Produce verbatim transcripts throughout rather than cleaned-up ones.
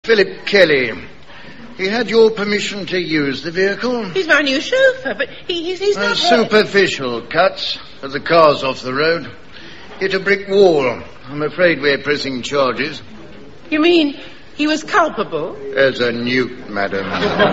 Philip Kelly. He had your permission to use the vehicle. He's my new chauffeur, but he, he's, he's uh, not... Superficial cuts as the car's off the road. Hit a brick wall. I'm afraid we're pressing charges. You mean he was culpable? As a newt, madam.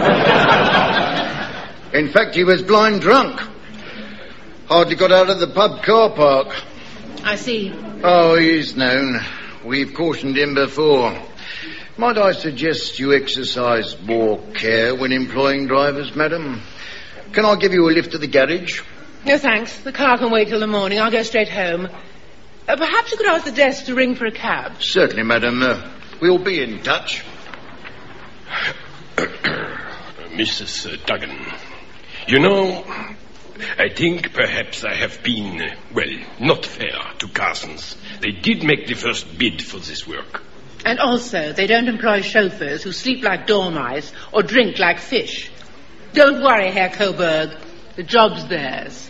In fact, he was blind drunk. Hardly got out of the pub car park. I see. Oh, he's known. We've cautioned him before. Might I suggest you exercise more care when employing drivers, madam? Can I give you a lift to the garage? No, thanks. The car can wait till the morning. I'll go straight home. Uh, perhaps you could ask the desk to ring for a cab. Certainly, madam. Uh, we'll be in touch. Missus Duggan, you know, I think perhaps I have been, uh, well, not fair to Carsons. They did make the first bid for this work. And also, they don't employ chauffeurs who sleep like dormice or drink like fish. Don't worry, Herr Coburg. The job's theirs.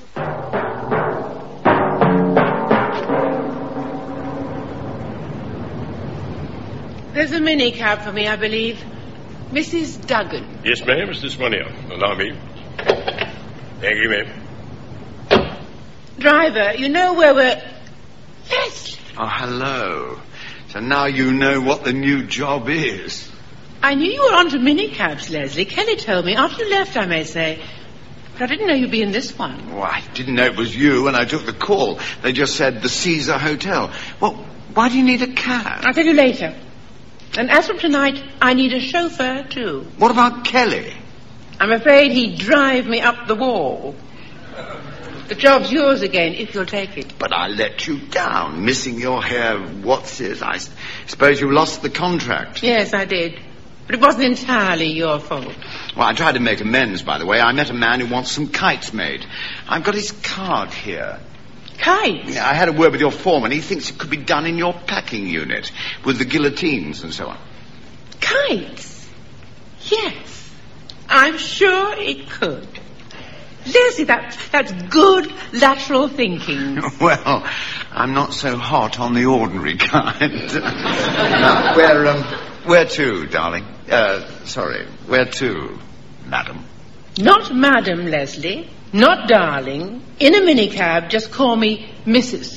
There's a minicab for me, I believe. Missus Duggan. Yes, ma'am, it's this one here. Allow me. Thank you, ma'am. Driver, you know where we're... Leslie! Oh, hello. So now you know what the new job is. I knew you were onto minicabs, Leslie. Kelly told me. After you left, I may say. But I didn't know you'd be in this one. Well, I didn't know it was you when I took the call. They just said the Caesar Hotel. Well, why do you need a cab? I'll tell you later. And as from tonight, I need a chauffeur, too. What about Kelly? I'm afraid he'd drive me up the wall. The job's yours again, if you'll take it. But I let you down, missing your hair. What's it? I suppose you lost the contract. Yes, I did. But it wasn't entirely your fault. Well, I tried to make amends, by the way. I met a man who wants some kites made. I've got his card here. Kites? Yeah, I had a word with your foreman. He thinks it could be done in your packing unit, with the guillotines and so on. Kites? Yes. I'm sure it could. Leslie, that, that's good lateral thinking. Well, I'm not so hot on the ordinary kind. Now, where, um, where to, darling? Uh, sorry, where to, madam? Not madam, Leslie. Not darling. In a minicab, just call me Missus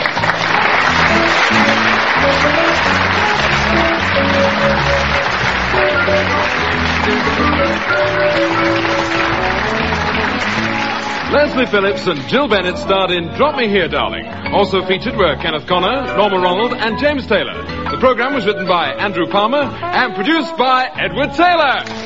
Leslie Phillips and Jill Bennett starred in Drop Me Here, Darling. Also featured were Kenneth Connor, Norma Ronald, and James Taylor. The program was written by Andrew Palmer and produced by Edward Taylor.